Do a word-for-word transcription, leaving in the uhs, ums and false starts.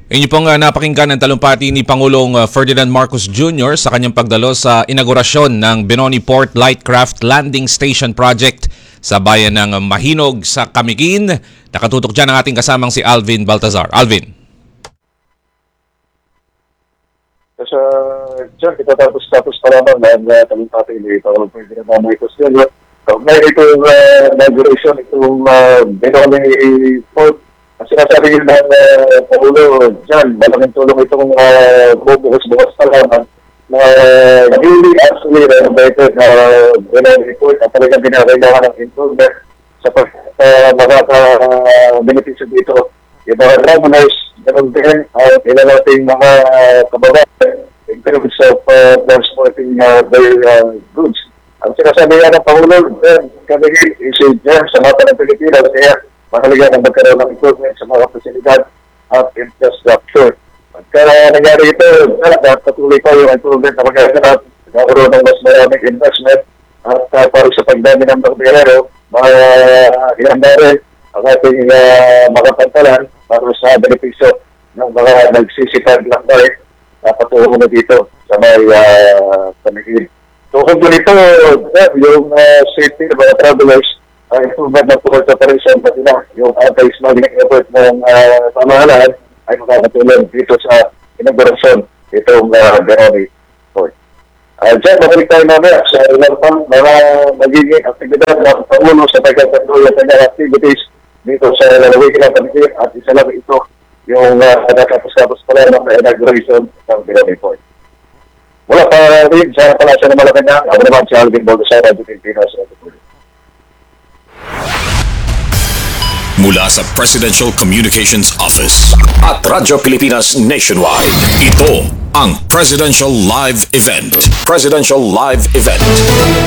Inyo pong uh, napakinggan ang talumpati ni Pangulong uh, Ferdinand Marcos Junior sa kanyang pagdalo sa inaugurasyon ng Benoni Port Lightcraft Landing Station Project sa bayan ng Mahinog sa Camiguin. Nakatutok dyan ang ating kasamang si Alvin Baltazar. Alvin. Kasi dyan, itatapos-tapos pa naman ng uh, talumpati ni Pangulong Ferdinand Marcos Junior Ngayon itong uh, inauguration, itong uh, Benoni Port. Ang sinasabi yun ng uh, Pangulo dyan, malaking tulong itong uh, bubukas-bukas pa lamang na uh, newly actually renovated na uh, Benoni Port at talagang binakailangan ng improvement sa pag uh, makaka-beneficio uh, dito. Yung mga travelers, ganun din, at ilan nating mga uh, kababayan in terms of uh, transporting uh, their uh, goods. Ang sinasabi nga ng Pangulo, uh, kami is dyan sa mata ng Pilipinas, kaya mahalaga na magkaroon ng improvement sa mga fasilidad at infrastructure. Pagka nangyari ito, dapat patuloy pa yung improvement na magkaganap, nagkaroon ng mas maraming investment at uh, para sa pagdami ng pagbayaro, mahihanda rin ang ating uh, makapantalan para sa benepisyo ng mga nagsisipag lakbay na patungo na dito sa may uh, Camiguin. So kung ganito, yung uh, safety ng mga travelers, Uh, improvement ng port operation pati na yung anti-smuggling effort ng uh, pamahalaan ay makakatulong dito sa inaugurasyon itong uh, Benoni Port. Uh, Diyan, mabalik tayo mamaya sa ilang pang mga magiging aktibidad ng Pangulo sa pagkakatuloy ng kanyang activities dito sa lalawigan ng Camiguin at isa lang ito yung uh, nakatapos-tapos pala ng inauguration ng Benoni Port. Mula pa rin sa Palasyo ng Malacanang, ako naman si Alvin Baltazar, Radio Pilipinas. Mula sa Presidential Communications Office at Radyo Pilipinas Nationwide, ito ang Presidential Live Event. Presidential Live Event.